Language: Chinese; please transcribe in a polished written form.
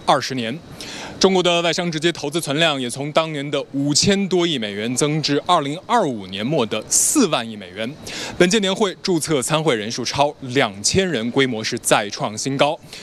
20年。中国的外商直接投资存量也从当年的5000多亿美元增至2025年末的4万亿美元。本届年会注册参会人数超2000人，规模是再创新高。